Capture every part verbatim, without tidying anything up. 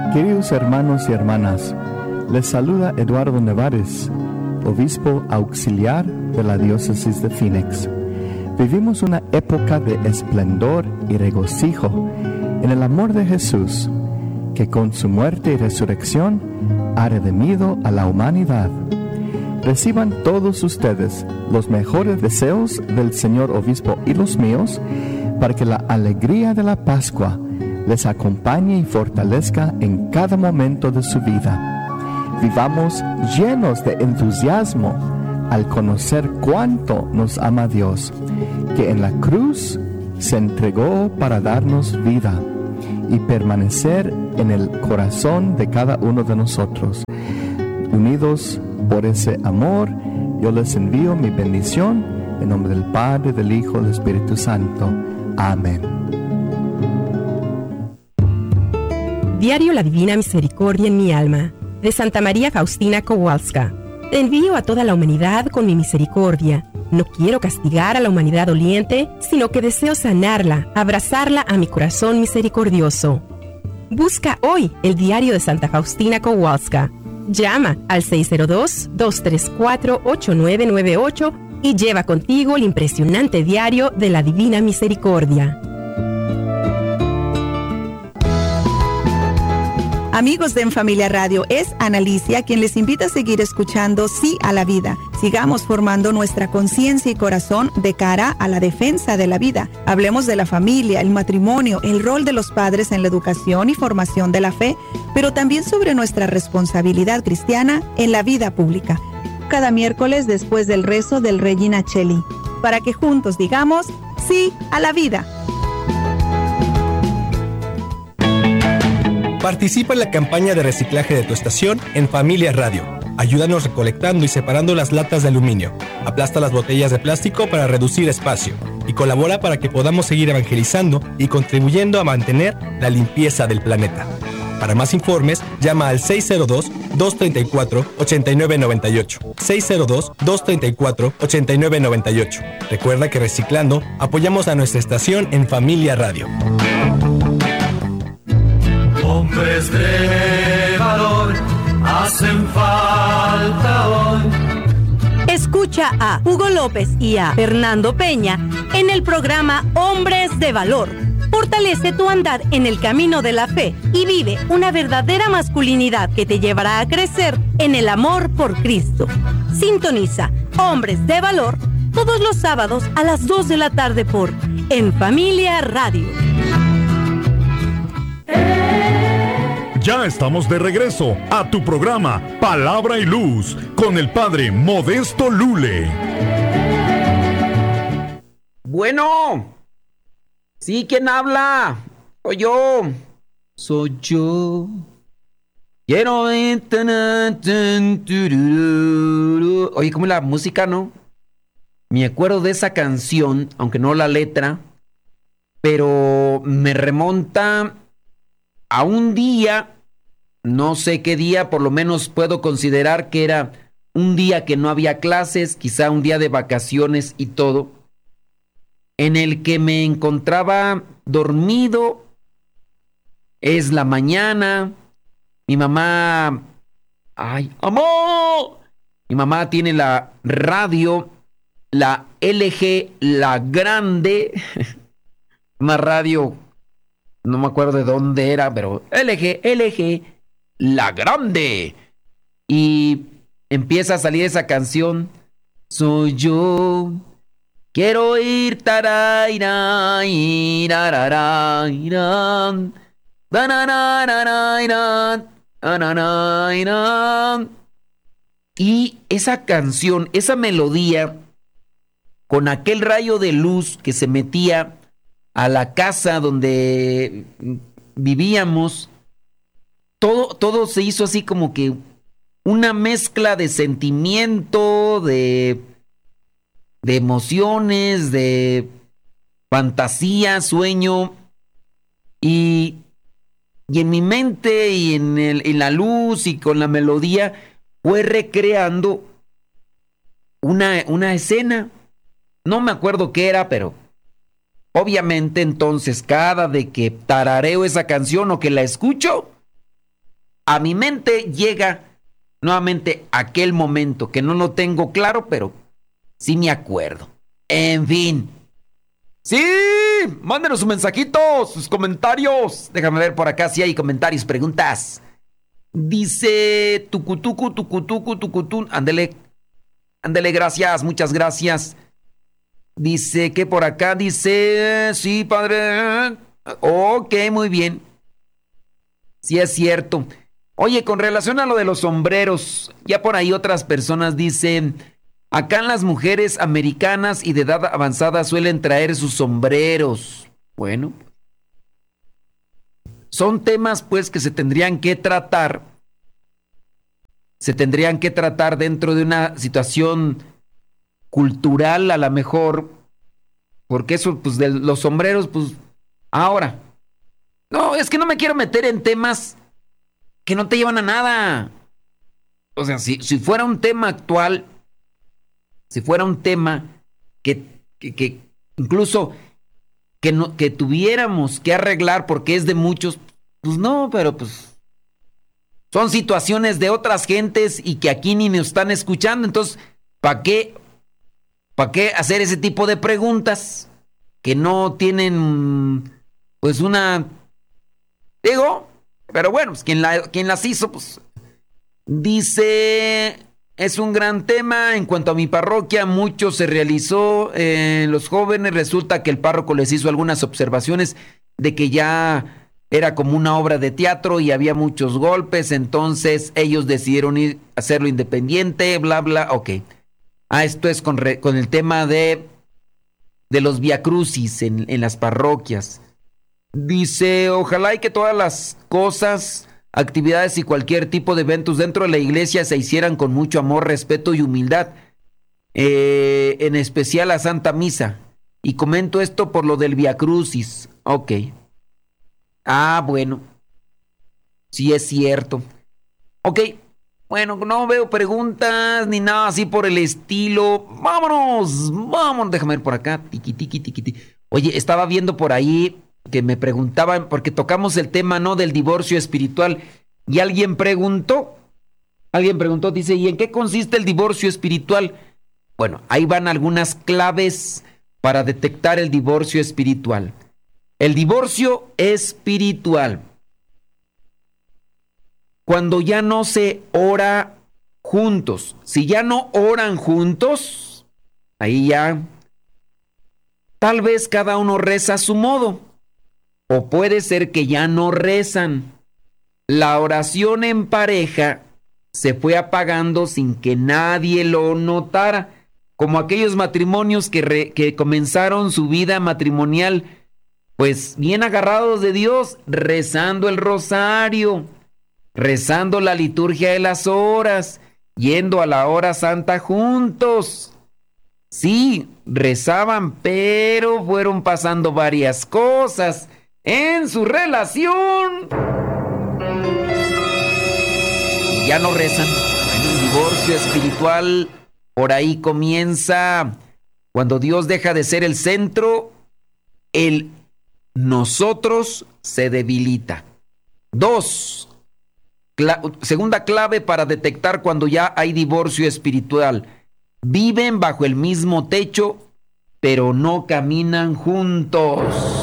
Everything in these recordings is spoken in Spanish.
Queridos hermanos y hermanas, les saluda Eduardo Nevares, obispo auxiliar de la diócesis de Phoenix. Vivimos una época de esplendor y regocijo en el amor de Jesús, que con su muerte y resurrección ha redimido a la humanidad. Reciban todos ustedes los mejores deseos del señor obispo y los míos, para que la alegría de la Pascua les acompañe y fortalezca en cada momento de su vida. Vivamos llenos de entusiasmo al conocer cuánto nos ama Dios, que en la cruz se entregó para darnos vida y permanecer en el corazón de cada uno de nosotros. Unidos por ese amor, yo les envío mi bendición en nombre del Padre, del Hijo y del Espíritu Santo. Amén. Diario La Divina Misericordia en mi alma, de Santa María Faustina Kowalska. Te envío a toda la humanidad con mi misericordia. No quiero castigar a la humanidad doliente, sino que deseo sanarla, abrazarla a mi corazón misericordioso. Busca hoy el diario de Santa Faustina Kowalska. Llama al seis cero dos, dos tres cuatro, ocho nueve nueve ocho y lleva contigo el impresionante diario de la Divina Misericordia. Amigos de En Familia Radio, es Analicia quien les invita a seguir escuchando Sí a la Vida. Sigamos formando nuestra conciencia y corazón de cara a la defensa de la vida. Hablemos de la familia, el matrimonio, el rol de los padres en la educación y formación de la fe, pero también sobre nuestra responsabilidad cristiana en la vida pública. Cada miércoles después del rezo del Regina Coeli, para que juntos digamos Sí a la Vida. Participa en la campaña de reciclaje de tu estación en Familia Radio. Ayúdanos recolectando y separando las latas de aluminio. Aplasta las botellas de plástico para reducir espacio. Y colabora para que podamos seguir evangelizando y contribuyendo a mantener la limpieza del planeta. Para más informes, llama al seis cero dos, dos tres cuatro, ocho nueve nueve ocho. seis cero dos, dos tres cuatro, ocho nueve nueve ocho. Recuerda que reciclando apoyamos a nuestra estación en Familia Radio. Hombres de valor hacen falta hoy. Escucha a Hugo López y a Fernando Peña en el programa Hombres de Valor. Fortalece tu andar en el camino de la fe y vive una verdadera masculinidad que te llevará a crecer en el amor por Cristo. Sintoniza Hombres de Valor todos los sábados a las dos de la tarde por En Familia Radio. Ya estamos de regreso a tu programa Palabra y Luz con el Padre Modesto Lule. Bueno, sí, ¿quién habla? Soy yo. Soy yo. Quiero. Oye, ¿cómo es la música, no? Me acuerdo de esa canción, aunque no la letra, pero me remonta a un día. No sé qué día, por lo menos puedo considerar que era un día que no había clases, quizá un día de vacaciones y todo, en el que me encontraba dormido. Es la mañana, mi mamá, ay, ¡amor! Mi mamá tiene la radio, la L G, la grande, una radio, no me acuerdo de dónde era, pero L G, L G, la grande. Y empieza a salir esa canción. Soy yo. Quiero ir taraira, irarara, irán, bananara, irán. Y esa canción, esa melodía, con aquel rayo de luz que se metía a la casa donde vivíamos, todo, todo se hizo así como que una mezcla de sentimiento, de, de emociones, de fantasía, sueño, y, y en mi mente y en, el, en la luz y con la melodía fue recreando una, una escena. No me acuerdo qué era, pero obviamente entonces cada de que tarareo esa canción o que la escucho, a mi mente llega nuevamente aquel momento que no lo tengo claro, pero sí me acuerdo. En fin. Sí, mándenos sus mensajitos, sus comentarios. Déjame ver por acá si hay comentarios, preguntas. Dice tucutucu, tucutucu, tucutun. Ándele, ándele, gracias, muchas gracias. Dice que por acá dice, sí, padre. Ok, muy bien. Sí, es cierto. Oye, con relación a lo de los sombreros, ya por ahí otras personas dicen, acá las mujeres americanas y de edad avanzada suelen traer sus sombreros. Bueno, son temas pues que se tendrían que tratar, se tendrían que tratar dentro de una situación cultural a lo mejor, porque eso pues de los sombreros pues ahora, no, es que no me quiero meter en temas que no te llevan a nada. O sea, si, si fuera un tema actual, si fuera un tema que, que, que incluso que, no, que tuviéramos que arreglar porque es de muchos, pues no, pero pues son situaciones de otras gentes y que aquí ni nos están escuchando. Entonces, ¿para qué, para qué hacer ese tipo de preguntas que no tienen pues una, digo, pero bueno, pues quien, la, quien las hizo, pues dice, es un gran tema. En cuanto a mi parroquia, mucho se realizó en eh, los jóvenes. Resulta que el párroco les hizo algunas observaciones de que ya era como una obra de teatro y había muchos golpes. Entonces ellos decidieron ir a hacerlo independiente, bla, bla, ok. Ah, esto es con, re, con el tema de, de los viacrucis en, en las parroquias. Dice, ojalá y que todas las cosas, actividades y cualquier tipo de eventos dentro de la iglesia se hicieran con mucho amor, respeto y humildad, eh, en especial la Santa Misa. Y comento esto por lo del Via Crucis. Ok. Ah, bueno. Sí es cierto. Ok. Bueno, no veo preguntas ni nada así por el estilo. Vámonos, vámonos. Déjame ver por acá. Tiki, tiki, tiki, tiki. Oye, estaba viendo por ahí que me preguntaban, porque tocamos el tema, ¿no?, del divorcio espiritual, y alguien preguntó, alguien preguntó, dice, ¿y en qué consiste el divorcio espiritual? Bueno, ahí van algunas claves para detectar el divorcio espiritual. El divorcio espiritual, cuando ya no se ora juntos. Si ya no oran juntos, ahí ya, tal vez cada uno reza a su modo. O puede ser que ya no rezan. La oración en pareja se fue apagando sin que nadie lo notara. Como aquellos matrimonios que, re, que comenzaron su vida matrimonial, pues bien agarrados de Dios, rezando el rosario, rezando la liturgia de las horas, yendo a la hora santa juntos. Sí, rezaban, pero fueron pasando varias cosas en su relación y ya no rezan. Bueno, el divorcio espiritual por ahí comienza cuando Dios deja de ser el centro, el nosotros se debilita. Dos, cla- segunda clave para detectar cuando ya hay divorcio espiritual: viven bajo el mismo techo, pero no caminan juntos.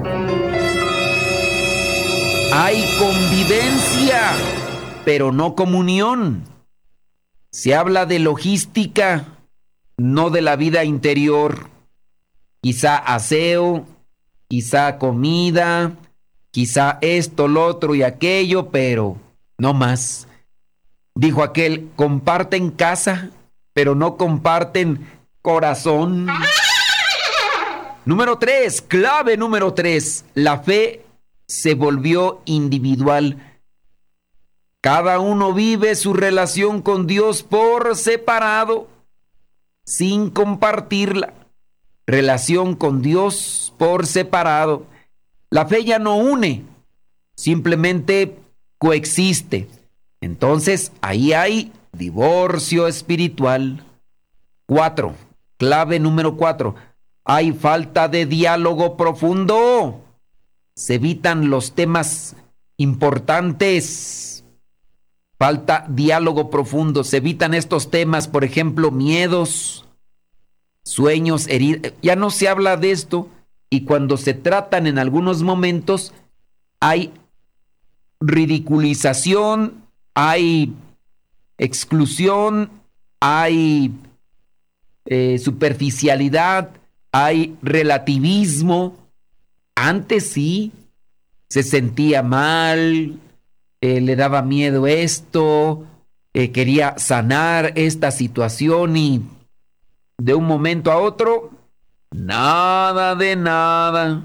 Hay convivencia, pero no comunión. Se habla de logística, no de la vida interior. Quizá aseo, quizá comida, quizá esto, lo otro y aquello, pero no más. Dijo aquel, comparten casa, pero no comparten corazón. Número tres, clave número tres, la fe se volvió individual. Cada uno vive su relación con Dios por separado, sin compartirla. Relación con Dios por separado. La fe ya no une, simplemente coexiste. Entonces, ahí hay divorcio espiritual. Cuatro, clave número cuatro. Hay falta de diálogo profundo. Se evitan los temas importantes. falta diálogo profundo. Se evitan estos temas, por ejemplo, miedos, sueños, heridas. Ya no se habla de esto, y cuando se tratan en algunos momentos hay ridiculización, hay exclusión, hay eh, superficialidad, hay relativismo. Antes sí, se sentía mal, eh, le daba miedo esto, eh, quería sanar esta situación y de un momento a otro, nada de nada.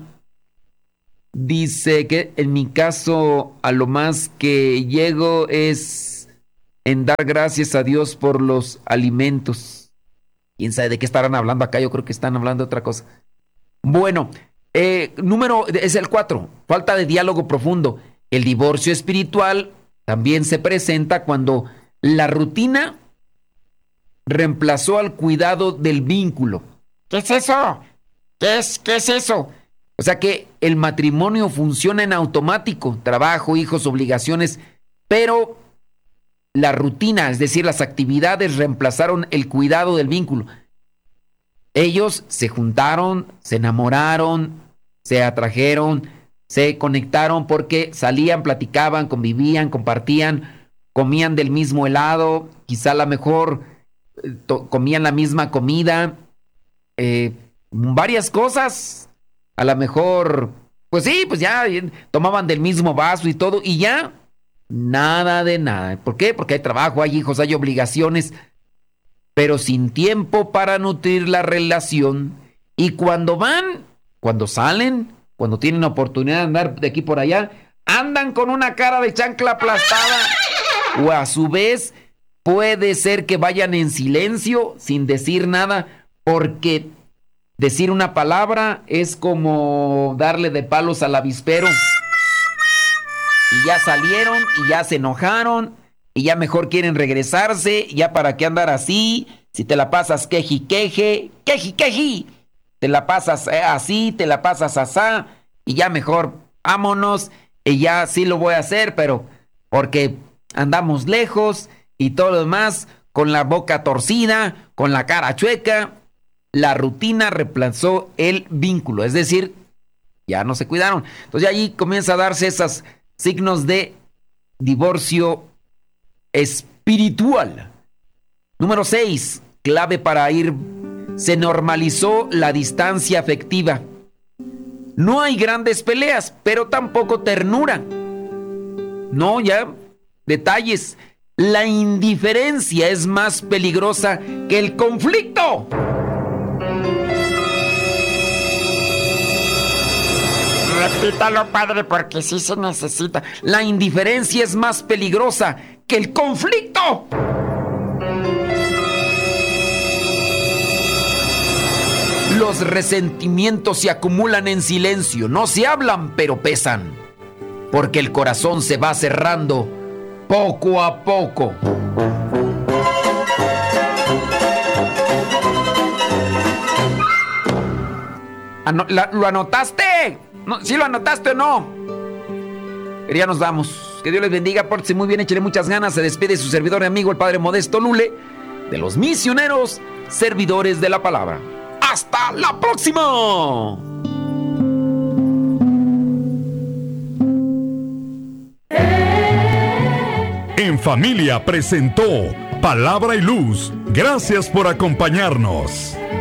Dice que en mi caso a lo más que llego es en dar gracias a Dios por los alimentos. ¿Quién sabe de qué estarán hablando acá? Yo creo que están hablando de otra cosa. Bueno, eh, número es el cuatro, falta de diálogo profundo. El divorcio espiritual también se presenta cuando la rutina reemplazó al cuidado del vínculo. ¿Qué es eso? ¿Qué es, qué es eso? O sea que el matrimonio funciona en automático, trabajo, hijos, obligaciones, pero la rutina, es decir, las actividades reemplazaron el cuidado del vínculo. Ellos se juntaron, se enamoraron, se atrajeron, se conectaron porque salían, platicaban, convivían, compartían, comían del mismo helado, quizá a lo mejor eh, to- comían la misma comida, eh, varias cosas. A lo mejor, pues sí, pues ya tomaban del mismo vaso y todo, y ya, nada de nada. ¿Por qué? Porque hay trabajo, hay hijos, hay obligaciones, pero sin tiempo para nutrir la relación. Y cuando van, cuando salen, cuando tienen oportunidad de andar de aquí por allá, andan con una cara de chancla aplastada. O a su vez, puede ser que vayan en silencio, sin decir nada, porque decir una palabra es como darle de palos al avispero. Y ya salieron, y ya se enojaron, y ya mejor quieren regresarse, ya para qué andar así, si te la pasas queji, queje, queji, queji, te la pasas eh, así, te la pasas asá, y ya mejor vámonos, y ya sí lo voy a hacer, pero porque andamos lejos, y todo lo demás, con la boca torcida, con la cara chueca. La rutina reemplazó el vínculo, es decir, ya no se cuidaron. Entonces allí comienza a darse esos signos de divorcio espiritual. Número seis, clave para ir, se normalizó la distancia afectiva. No hay grandes peleas, pero tampoco ternura. No, ya, detalles. La indiferencia es más peligrosa que el conflicto. Repítalo, padre, porque sí se necesita. La indiferencia es más peligrosa que el conflicto. Los resentimientos se acumulan en silencio, no se hablan, pero pesan, porque el corazón se va cerrando poco a poco. Ano- la- ¿Lo anotaste? No, ¿sí lo anotaste o no? Pero ya nos vamos. Que Dios les bendiga, pórtense muy bien, échale muchas ganas. Se despide su servidor y amigo, el Padre Modesto Lule, de los misioneros servidores de la palabra. ¡Hasta la próxima! En Familia presentó Palabra y Luz. Gracias por acompañarnos.